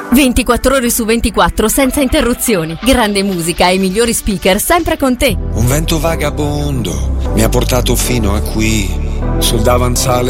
24 ore su 24 senza interruzioni. Grande musica e i migliori speaker sempre con te. Un vento vagabondo mi ha portato fino a qui, sul davanzale